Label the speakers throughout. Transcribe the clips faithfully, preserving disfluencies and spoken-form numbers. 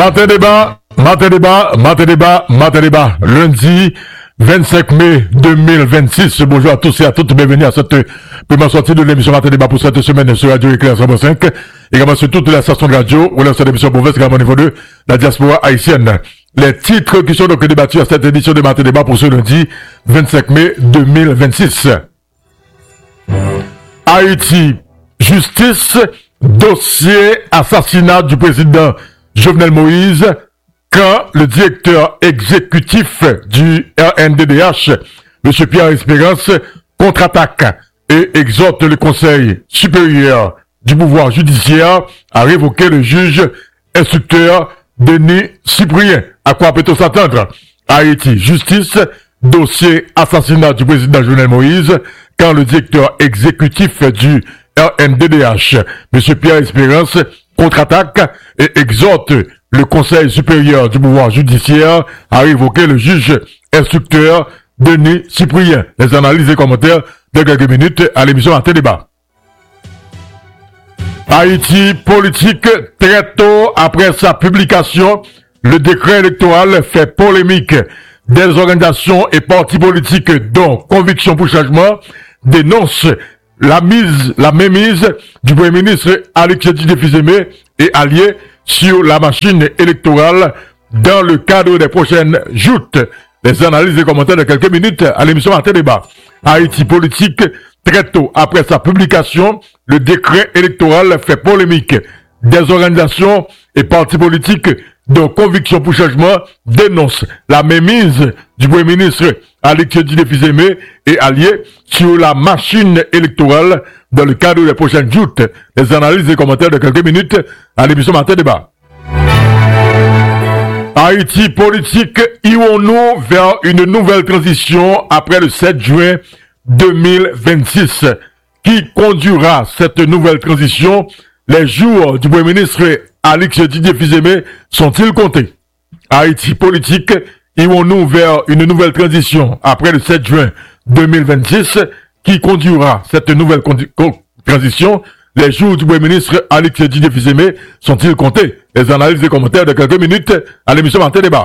Speaker 1: Matin débat, matin débat, matin débat, matin débat. Lundi vingt-cinq mai deux mille vingt-six. Bonjour à tous et à toutes. Bienvenue à cette première sortie de l'émission Matin débat pour cette semaine sur Radio Éclair cent cinq. Également sur toutes les stations de radio ou sur l'émission Beauvais, également au niveau de la diaspora haïtienne. Les titres qui sont donc débattus à cette édition de Matin débat pour ce lundi vingt-cinq mai deux mille vingt-six. Haïti, justice, dossier assassinat du président Jovenel Moïse, quand le directeur exécutif du R N D D H, M. Pierre Espérance, contre-attaque et exhorte le Conseil supérieur du pouvoir judiciaire à révoquer le juge instructeur Denis Cyprien. À quoi peut-on s'attendre? Haïti, justice, dossier assassinat du président Jovenel Moïse, quand le directeur exécutif du R N D D H, M. Pierre Espérance, contre-attaque et exhorte le Conseil supérieur du pouvoir judiciaire à révoquer le juge instructeur Denis Cyprien. Les analyses et commentaires de quelques minutes à l'émission Matin débat. Haïti, politique, très tôt après sa publication, le décret électoral fait polémique. Des organisations et partis politiques dont Conviction pour Changement dénoncent la mise, la mémise du Premier ministre Alexis Didé-Fils-Aimé et alliés sur la machine électorale dans le cadre des prochaines joutes. Les analyses et commentaires de quelques minutes à l'émission Matin débat. Haïti politique, très tôt après sa publication, le décret électoral fait polémique. Des organisations et partis politiques dont Conviction pour Changement dénoncent la mémise du Premier ministre Alexis Didé-Fils-Aimé et alliés sur la machine électorale dans le cadre des prochaines joutes. Les analyses et commentaires de quelques minutes à l'émission Matin débat. Haïti politique, irons-nous vers une nouvelle transition après le sept juin deux mille vingt-six? Qui conduira cette nouvelle transition? Les jours du Premier ministre Alexis Didé-Fils-Aimé sont-ils comptés? Haïti politique, irons-nous vers une nouvelle transition après le sept juin deux mille vingt-six? Qui conduira cette nouvelle transition? Les jours du Premier ministre Alexis Didé-Fils-Aimé sont-ils comptés? Les analyses et commentaires de quelques minutes à l'émission Matin débat.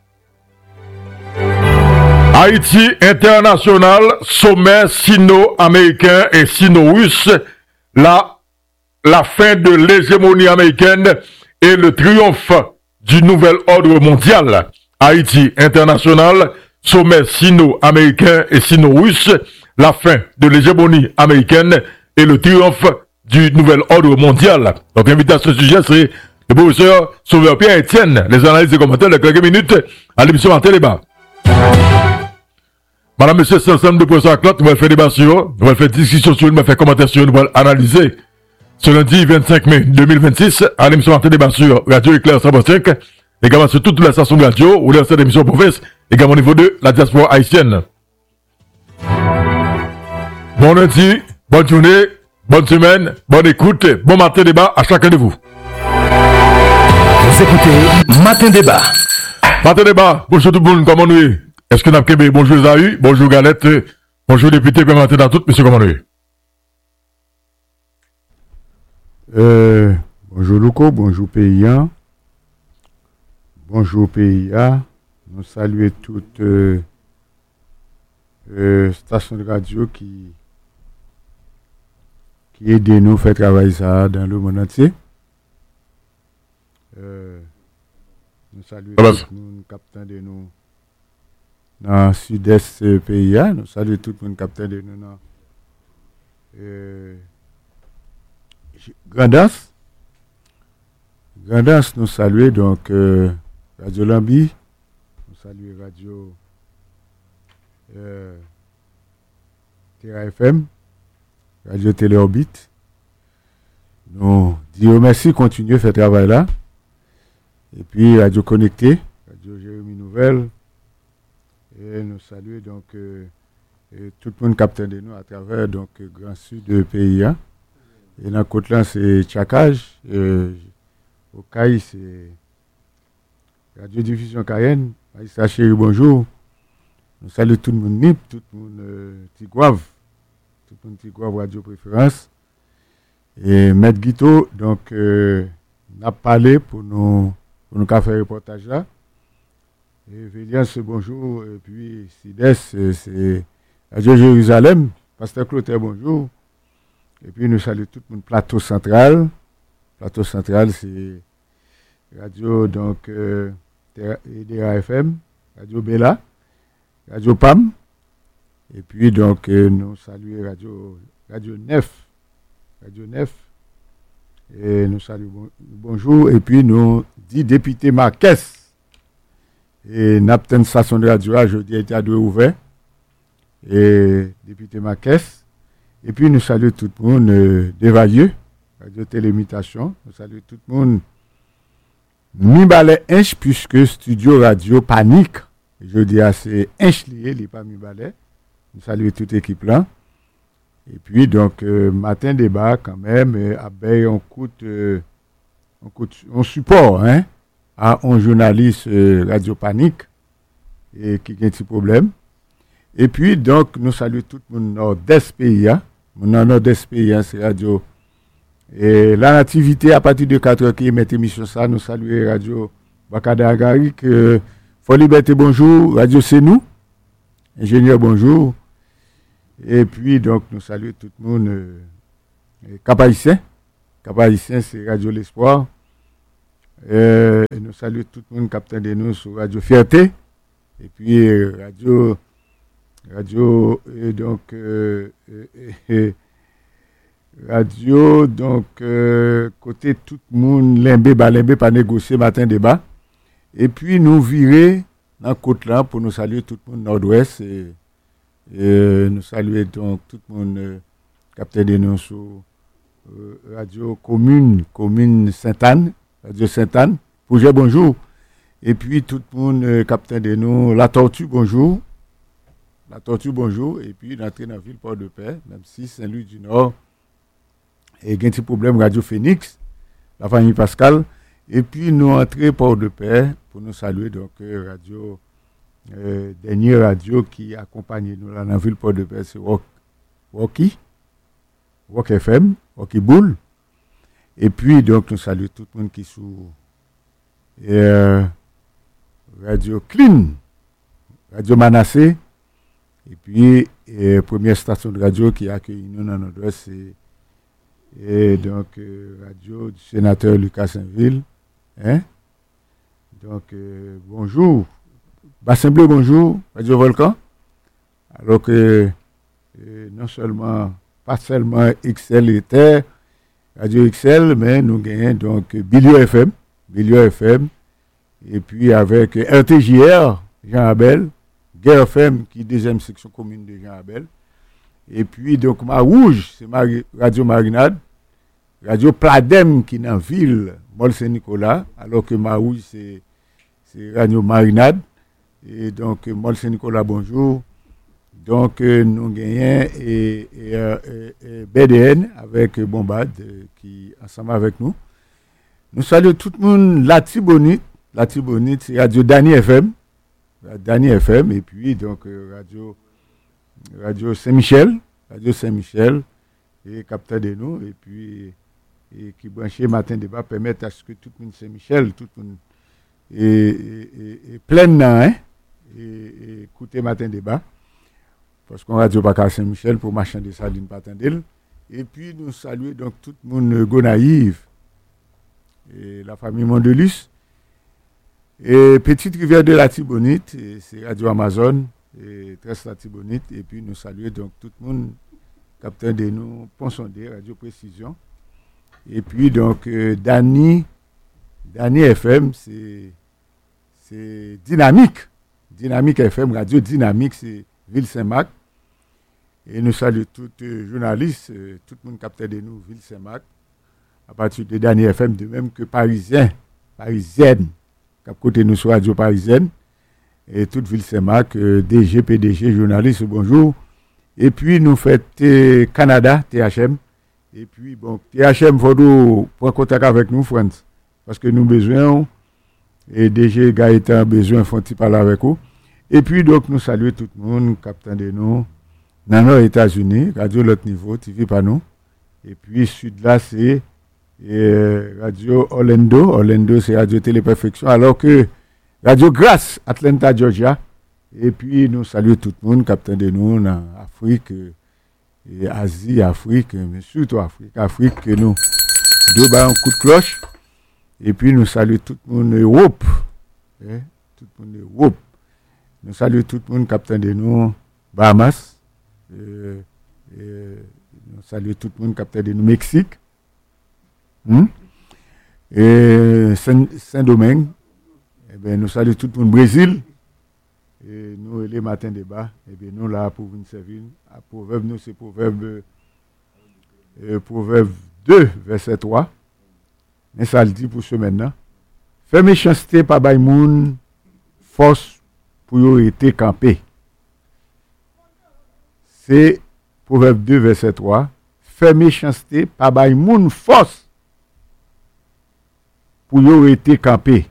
Speaker 1: Haïti international, sommet sino-américain et sino-russe, la, la fin de l'hégémonie américaine et le triomphe du nouvel ordre mondial. Haïti international, sommet sino-américain et sino-russe, la fin de l'hégémonie américaine et le triomphe du nouvel ordre mondial. Donc, invité à ce sujet, c'est le professeur Sauveur Pierre Etienne. Les analyses et commentaires de quelques minutes à l'émission Matin débat. Madame, monsieur, c'est ensemble de professeur Aclot, nous allons faire débat sur, nous allons faire discussion sur, nous allons faire commentaire sur, nous allons analyser ce lundi vingt-cinq mai deux mille vingt-six à l'émission Matin débat sur Radio Éclair cent cinq, également sur toutes les stations de radio ou les stations d'émission province, également au niveau de la diaspora haïtienne. Bon lundi, bonne journée, bonne semaine, bonne écoute, bon matin débat à chacun de vous.
Speaker 2: Vous écoutez Matin débat.
Speaker 1: Matin débat, bonjour tout le monde, comment nous est? Est-ce que nous avons bonjour Zahu, bonjour Galette, bonjour député, comment matin à toutes, monsieur, comment nous est?
Speaker 3: Euh, bonjour Louko, bonjour Paysan, bonjour P I A, nous saluons toutes euh, euh, stations de radio qui qui aident nous à faire travailler ça dans le monde entier. Euh, nous saluons
Speaker 1: ah bah.
Speaker 3: tout le monde captant de nous dans le sud-est euh, pays. Nous saluons tout le monde captant de nous dans euh, Grandance. Grandance, nous saluons donc euh, Radio Lambi, nous saluons Radio euh, Terra F M, Radio Téléorbit. Nous disons merci, continuez à faire travail là. Et puis Radio Connecté, Radio Jérémie Nouvelle. Et nous saluons donc euh, et tout le monde capte de nous à travers donc Grand Sud de pays. Hein. Et dans le côté là, c'est Tchakage. Euh, au Caï, c'est Radio Diffusion Cayenne. Aïssa Chéri, bonjour. Nous saluons tout le monde N I P, tout le monde euh, Tigouave. Tout le monde Tigouave, Radio Préférence. Et Maître Guito, donc, euh, n'a parlé pour nous pour nous faire le reportage là. Et Véliance, bonjour. Et puis Sides, c'est Radio Jérusalem. Pasteur Clotaire, bonjour. Et puis nous saluons tout le monde. Plateau Central. Plateau Central, c'est Radio donc euh, E D A F M, Radio Bella, Radio P A M. Et puis donc euh, nous saluons Radio, Radio neuf. Radio neuf. Et nous saluons bon, bonjour. Et puis nous dit député Marquez. Et Napten station de radio, jeudi était à deux ouvert. Et député Marquez. Et puis nous saluons tout le monde euh, d'Evalieux, Radio Télémutation. Nous saluons tout le monde. Mi-balais inch, puisque studio radio panique. Je dis assez inch lié, il n'est pas mi-balais. Nous saluons toute l'équipe là. Et puis donc, euh, matin débat quand même, euh, ben, on coûte, euh, on coûte, on support, hein, à un journaliste euh, Radio Panique et qui a un petit problème. Et puis donc, nous saluons tout le monde nord-est pays, hein. Mon nord-est pays, hein, c'est Radio. Et la nativité à partir de quatre heures qui émet émission ça, nous saluons Radio Bakada Agarik, euh, Folie Liberté, bonjour, Radio C'est nous, ingénieur, bonjour. Et puis, donc, nous saluons tout le monde. Euh, Cap-Haïtien. Cap-Haïtien, c'est Radio L'Espoir. Euh, et nous saluons tout le monde, capitaine de nous, sur Radio Fierté. Et puis, euh, Radio. Radio. Et donc. Euh, euh, euh, radio, donc, euh, côté tout le monde, Limbé, bah, Limbé, pas négocier, matin débat. Et puis, nous virer dans le côte là pour nous saluer tout le monde nord-ouest. Et, et nous saluer donc tout le monde, euh, capitaine de nous sur euh, Radio Commune, Commune Sainte-Anne, Radio Sainte-Anne. Projet, bonjour. Et puis, tout le monde, euh, capitaine de nous, La Tortue, bonjour. La Tortue, bonjour. Et puis, d'entrer dans la ville Port-de-Paix, même si Saint-Louis du Nord. Et il y a un petit problème, Radio Phoenix, la famille Pascal. Et puis, nous entrons Port-de-Paix pour nous saluer, donc, euh, Radio, euh, dernière radio qui accompagne nous là dans la ville Port-de-Paix, c'est Rock, Rocky, Rock F M, Rocky Bull. Et puis, donc, nous saluons tout le monde qui est sous euh, Radio Clean, Radio Manassé. Et puis, euh, première station de radio qui accueille nous dans notre ouest, c'est et donc euh, radio du sénateur Lucas Saint-Ville. Hein? Donc, euh, bonjour. Bassin Bleu, bonjour. Radio Volcan. Alors que euh, non seulement, pas seulement X L était, Radio X L, mais nous gagnons donc Bilio F M, Bilio F M, et puis avec R T J R, Jean Abel, Guerre F M, qui est deuxième section commune de Jean Abel. Et puis, donc, Ma Rouge, c'est Mar- Radio Marinade. Radio Pladem, qui est dans la ville, Mol Saint-Nicolas. Alors que Ma Rouge, c'est, c'est Radio Marinade. Et donc, Mol Saint-Nicolas, bonjour. Donc, euh, nous gagnons et, et, euh, et, et B D N avec Bombade, euh, qui est ensemble avec nous. Nous saluons tout le monde, la Tibonite. La Tibonite, c'est Radio Dani F M. Dani F M. Et puis, donc, euh, Radio. Radio Saint-Michel, Radio Saint-Michel, et capteur de nous, et puis, et qui branché matin débat, permettent à ce que tout le monde Saint-Michel, tout le monde, et, et, et, et plein, hein, et, et écouter matin débat, parce qu'on radio pas Saint-Michel pour marchand de sardines patendel, et puis nous saluons donc tout le monde Gonaïve, et la famille Mondelus, et Petite Rivière de la Tibonite, c'est Radio Amazon, et très Latibonite, et puis nous saluons donc tout le monde, capitaine de nous, Ponsondé, Radio Précision, et puis donc euh, Dani, Dani F M, c'est, c'est Dynamique, Dynamique F M, Radio Dynamique, c'est Ville Saint-Marc, et nous saluons tous les euh, journalistes, euh, tout le monde capitaine de nous, Ville Saint-Marc, à partir de Dani F M, de même que Parisien, Parisienne, cap côté nous sur Radio Parisienne, et toute Ville Saint-Marc, euh, D G, P D G, journaliste, bonjour. Et puis nous faisons euh, Canada, T H M. Et puis, bon, T H M, il faut prendre contact avec nous, friends. Parce que nous avons besoin, et D G Gaëtan a besoin, faut parler avec vous. Et puis, donc, nous saluons tout le monde, capitaine de nous, dans les États-Unis, radio l'autre niveau, T V par nous. Et puis, sud là, c'est et Radio Orlando. Orlando, c'est Radio Téléperfection. Alors que Radio Grâce, Atlanta, Georgia. Et puis, nous saluons tout le monde, capitaine de nous, en Afrique, et Asie, Afrique, mais surtout Afrique. Afrique, que nous, deux bas un coup de cloche. Et puis, nous saluons tout le monde, Europe. Eh? Tout le monde, Europe. Nous saluons tout le monde, capitaine de nous, Bahamas. Et, et, nous saluons tout le monde, capitaine de nous, Mexique. Hmm? Et Saint- Saint-Domingue. Eh bien, nous saluons tout le monde, Brésil. Et nous, les matins débat, et bien nous là pour vous servir. À Proverbe, nous c'est Proverbe, euh, Proverbe deux, verset trois. Mais ça le dit pour ce maintenant. Fais méchanceté par bay moun, force pour y été campé. C'est Proverbe deux, verset trois. Fais méchanceté par bay moun, force pour y été campé.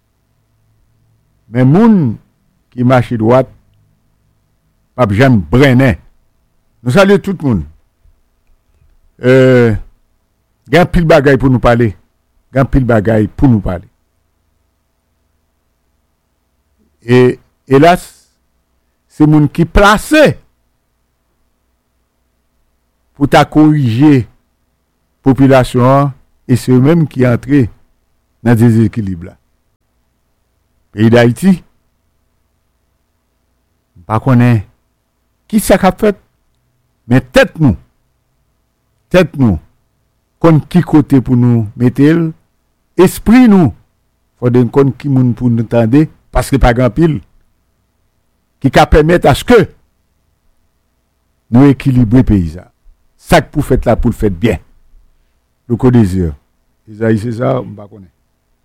Speaker 3: Mais moun qui marche droite, pas jamais brené. Nous saluons tout le monde. Euh, il y a un pile bagaille pour nous parler. Il y a un pile bagaille pour nous parler. Et hélas, c'est moun qui placé pour ta corriger population et c'est eux-mêmes qui entré dans des déséquilibres là. Pays d'Haïti, pas connaît qui ça qu'a fait, mais tête nous, tête nous, kon qui côté pour nous mettre, esprit nous, faut den kon qui moun pour nous entendre, parce que pas grand pile, qui ca permettre à ce que nous équilibrer pays ça. Ça que pour faire là pour le faire bien. Le co désir. Isaïe c'est ça, on pas connaît.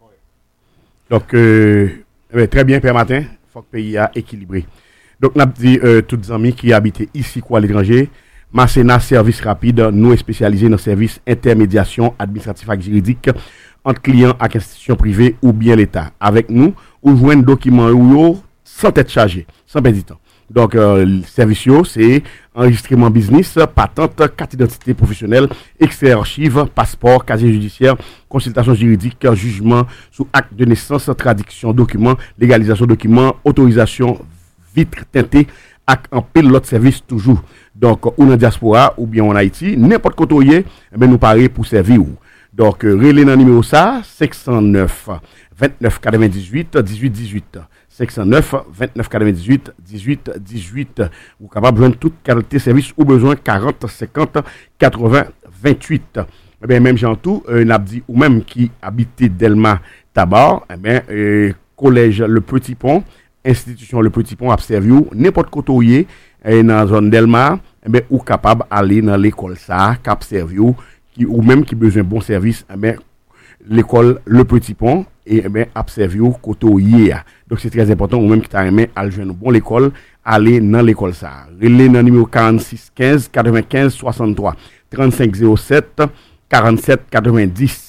Speaker 4: Donc euh, eh très bien Père Martin, faut que le pays a équilibré. Donc, nous avons dit euh, tous les amis qui habitent ici ou à l'étranger, Masséna Service Rapide, nous spécialisés dans le service intermédiation administrative et juridique entre clients et institutions privées ou bien l'État. Avec nous, vous jouez un document sans tête chargée, sans perdre du temps. Donc, euh, le service, c'est enregistrement business, patente, carte d'identité professionnelle, extrait archive, passeport, casier judiciaire, consultation juridique, jugement sous acte de naissance, traduction, document, légalisation document, autorisation, vitre teintée avec un pile l'autre service toujours. Donc, ou en diaspora ou bien en Haïti, n'importe quoi toyer, eh ben nous parer pour servir. Donc, euh, relais dans numéro ça, cinq cent neuf, vingt-neuf quatre-vingt-dix-huit, dix-huit dix-huit. cinq cent neuf, vingt-neuf quatre-vingt-dix-huit, dix-huit dix-huit. Ou capable de joindre toute qualité de service ou besoin quarante, cinquante, quatre-vingts, vingt-huit. Eh bien, même Jean tout, euh, n'a dit, ou même qui habitait Delma Tabar, eh bien, euh, collège Le Petit Pont, institution Le Petit Pont Abservio, n'importe côté dans la zone Delma, eh bien, ou capable d'aller dans l'école ça, Cap Servio, qui ou même qui besoin bon service, eh bien, l'école Le Petit Pont et eh bien Abservio côté donc c'est très important ou même qui t'a aimé à joindre bon l'école, aller dans l'école ça. Relais dans numéro quarante-six quinze quatre-vingt-quinze soixante-trois trente-cinq zéro sept quarante-sept quatre-vingt-dix.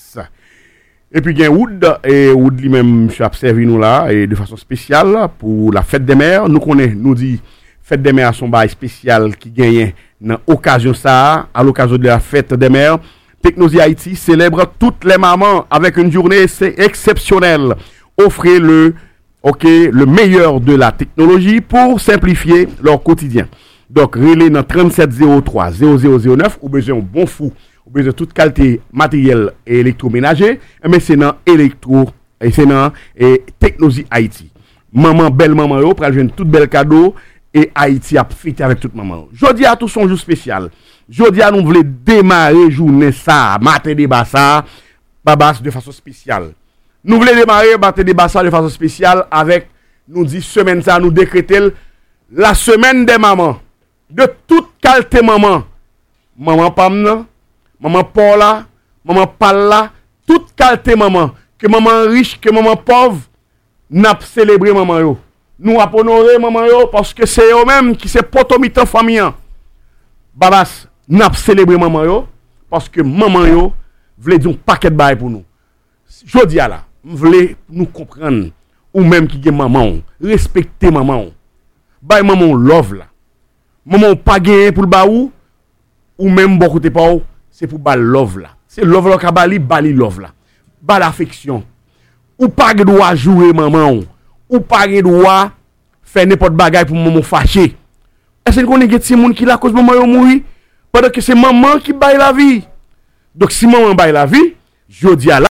Speaker 4: Et puis, il y a Wood, et Wood lui-même, je observé nous là, et de façon spéciale, pour la fête des mères. Nous connaissons, nous dit, fête des mères, son bail spécial qui gagne dans l'occasion ça, à l'occasion de la fête des mères. Technosie Haïti célèbre toutes les mamans avec une journée c'est exceptionnelle. Offrez le, ok, le meilleur de la technologie pour simplifier leur quotidien. Donc, relais dans trente-sept zéro trois zéro zéro zéro neuf, ou besoin un bon fou. Ou besoin de toute qualité matériel et électroménager, mais c'est dans électro et c'est dans et Technosie Haïti. Maman belle maman yo pral joindre toute belle cadeau et Haïti a fêté avec toute maman. Jodi a tout son jour spécial. Jodi a nous voulons démarrer journée ça, matin débat ça, babas de façon spéciale. Nous voulons démarrer matin débat ça de façon spéciale avec nous dit semaine ça nous décréter la semaine des mamans. De toute qualité maman. Maman Pamna, maman Paula, maman Palla, toute qualité maman, que maman riche, que maman pauvre, n'a pas célébré maman yo. Nous avons honoré maman yo parce que c'est eux même qui c'est potomitan famille. Babas, n'a pas célébré maman yo parce que maman yo voulait dire un paquet de bail pour nous. Jodi a là, voulait nous comprendre ou même qui est maman, respecter maman. Bay maman love là. Maman pas gagné pour le baou ou même bon côté pas c'est pour bal love là. c'est love là kabali bali love là. Ba l'affection. Ou pas de droit jouer maman ou pas de droit faire n'importe bagaille pour maman fâché. Est-ce qu'on est petit monde qui la cause maman yo mouri pendant que c'est maman qui baille la vie. Donc si maman baille la vie, je dis à la